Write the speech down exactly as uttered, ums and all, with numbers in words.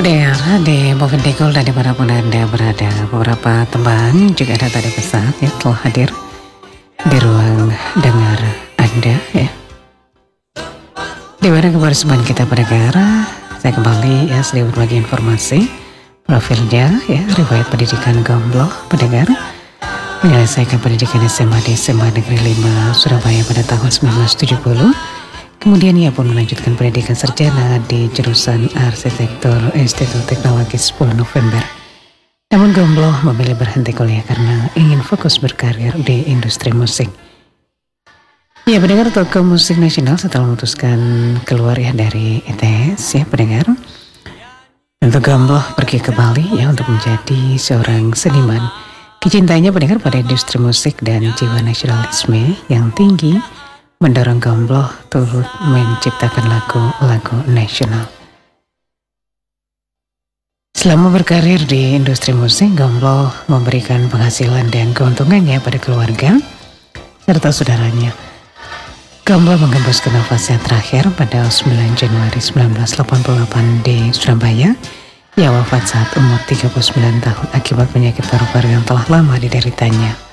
Pendengar di Boven Dekul dan dimanapun Anda berada, beberapa teman juga ada tadi pesan ya telah hadir di ruang dengar Anda ya. Di mana kebersamaan kita pendengar, saya kembali ya sedikit berbagi informasi profilnya ya, riwayat pendidikan Gombloh pendengar, menyelesaikan pendidikan S M A di S M A Negeri lima Surabaya pada tahun sembilan belas tujuh puluh. Kemudian ia pun melanjutkan pendidikan sarjana di jurusan Arsitektur Institut Teknologi sepuluh November. Namun Gombloh memilih berhenti kuliah karena ingin fokus berkarir di industri musik. Ya, pendengar, tokoh musik nasional setelah memutuskan keluar ya dari I T S ya pendengar. Untuk Gombloh pergi ke Bali ya untuk menjadi seorang seniman. Kecintanya pendengar pada industri musik dan jiwa nasionalisme yang tinggi mendorong Gombloh turut menciptakan lagu-lagu nasional. Selama berkarir di industri musik, Gombloh memberikan penghasilan dan keuntungannya pada keluarga serta saudaranya. Gombloh menghembuskan nafasnya terakhir pada sembilan Januari sembilan belas delapan puluh delapan di Surabaya. Ia wafat saat umur tiga puluh sembilan tahun akibat penyakit paru-paru yang telah lama dideritanya.